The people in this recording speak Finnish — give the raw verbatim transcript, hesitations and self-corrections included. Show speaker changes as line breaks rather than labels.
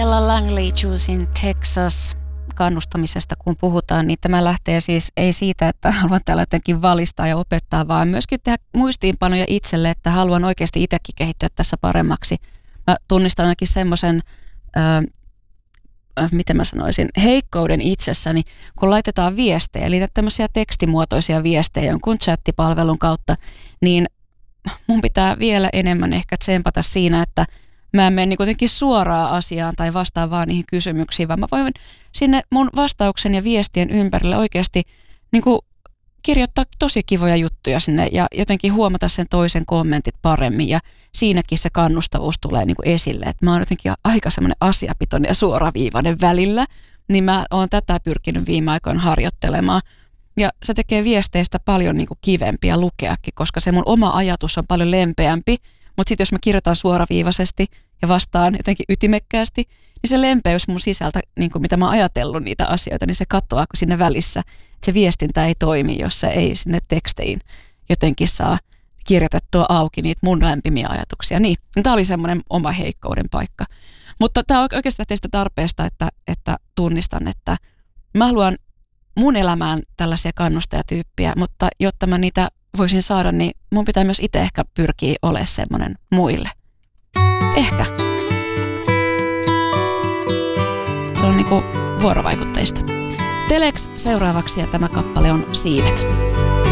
Ella Langley, Choosing Texas kannustamisesta kun puhutaan, niin tämä lähtee siis ei siitä, että haluan täällä jotenkin valistaa ja opettaa, vaan myöskin tehdä muistiinpanoja itselle, että haluan oikeasti itsekin kehittyä tässä paremmaksi. Mä tunnistan ainakin semmoisen, äh, miten mä sanoisin, heikkouden itsessäni, kun laitetaan viestejä, eli tämmöisiä tekstimuotoisia viestejä jonkun chattipalvelun kautta, niin mun pitää vielä enemmän ehkä tsempata siinä, että mä en mene niin kuitenkin suoraan asiaan tai vastaan vaan niihin kysymyksiin, vaan mä voin sinne mun vastauksen ja viestien ympärille oikeasti niin kuin kirjoittaa tosi kivoja juttuja sinne ja jotenkin huomata sen toisen kommentit paremmin ja siinäkin se kannustavuus tulee niin kuin esille. Että mä oon jotenkin aika semmoinen asiapitoinen ja suoraviivainen välillä, niin mä oon tätä pyrkinyt viime aikoina harjoittelemaan. Ja se tekee viesteistä paljon niin kuin kivempiä lukeakin, koska se mun oma ajatus on paljon lempeämpi. Mutta sitten jos mä kirjoitan suoraviivaisesti ja vastaan jotenkin ytimekkäästi, niin se lempeys mun sisältä, niin kuin mitä mä oon ajatellut niitä asioita, niin se katoaa sinne välissä. Et se viestintä ei toimi, jos se ei sinne teksteihin jotenkin saa kirjoitettua auki niitä mun lämpimiä ajatuksia. Niin, tämä oli semmoinen oma heikkouden paikka. Mutta tämä on oikeastaan teistä tarpeesta, että, että tunnistan, että mä haluan mun elämään tällaisia kannustajatyyppiä, mutta jotta mä niitä voisin saada, niin mun pitää myös itse ehkä pyrkiä olemaan semmoinen muille. Ehkä. Se on niinku vuorovaikutteista. Telex seuraavaksi ja tämä kappale on Siivet.